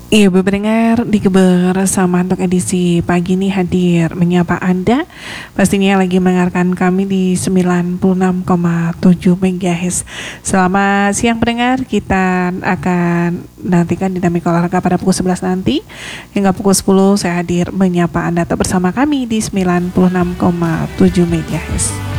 Iya, pendengar di Kebersamaan untuk edisi pagi ini hadir menyapa Anda. Pastinya lagi mendengarkan kami di 96,7 MHz. Selamat siang pendengar, kita akan nantikan dinamika olahraga pada pukul 11 nanti. Hingga pukul 10 saya hadir menyapa Anda tetap bersama kami di 96,7 MHz.